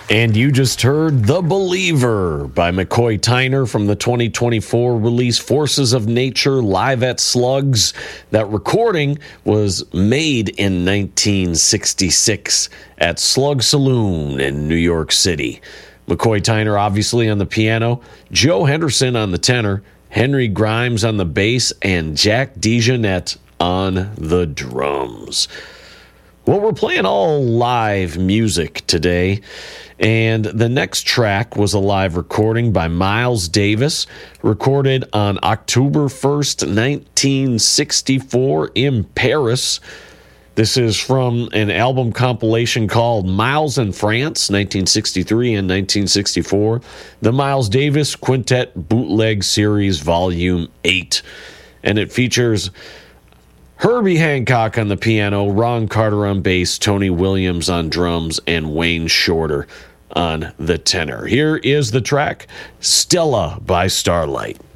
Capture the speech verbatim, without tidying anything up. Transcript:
And you just heard The Believer by McCoy Tyner from the twenty twenty-four release Forces of Nature Live at Slugs. That recording was made in nineteen sixty-six at Slug Saloon in New York City. McCoy Tyner obviously on the piano, Joe Henderson on the tenor, Henry Grimes on the bass, and Jack DeJohnette on the drums. Well, we're playing all live music today, and the next track was a live recording by Miles Davis, recorded on October first, nineteen sixty-four in Paris. This is from an album compilation called Miles in France, nineteen sixty-three and nineteen sixty-four, the Miles Davis Quintet Bootleg Series Volume eight, and it features Herbie Hancock on the piano, Ron Carter on bass, Tony Williams on drums, and Wayne Shorter on the tenor. Here is the track, Stella by Starlight.